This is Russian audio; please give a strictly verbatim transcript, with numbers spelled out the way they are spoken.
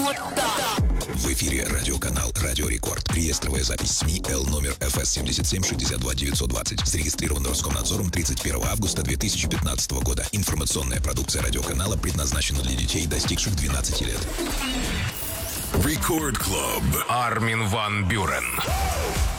В эфире радиоканал «Радио Рекорд». Реестровая запись СМИ Л номер эф эс семь семь шесть два девять двадцать. Зарегистрирован Роскомнадзором тридцать первого августа две тысячи пятнадцатого года. Информационная продукция радиоканала предназначена для детей, достигших двенадцати лет. Рекорд Клаб. Армин ван Бюрен.